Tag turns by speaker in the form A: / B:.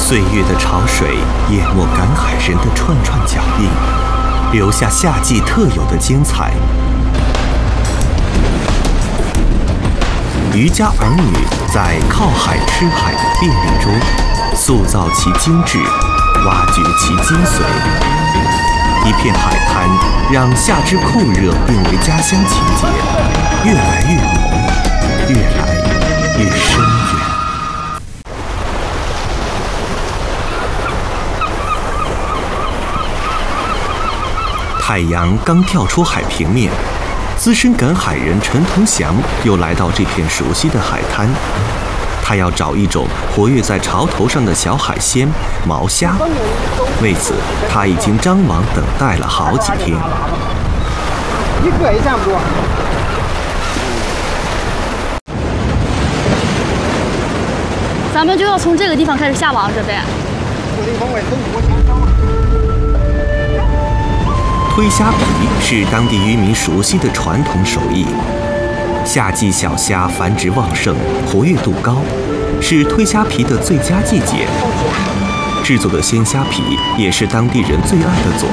A: 岁月的潮水淹没赶海人的串串脚印，留下夏季特有的精彩。渔家儿女在靠海吃海的便利中，塑造其精致，挖掘其精髓。一片海滩，让夏之酷热变为家乡情节，越来越浓，越来越深远。太阳刚跳出海平面，资深赶海人陈同祥又来到这片熟悉的海滩。他要找一种活跃在潮头上的小海鲜——毛虾。为此，他已经张网等待了好几天。
B: 一个也差不多。
C: 咱们就要从这个地方开始下网，这边。
A: 推虾皮是当地渔民熟悉的传统手艺。夏季小虾繁殖旺盛，活跃度高，是推虾皮的最佳季节。制作的鲜虾皮也是当地人最爱的佐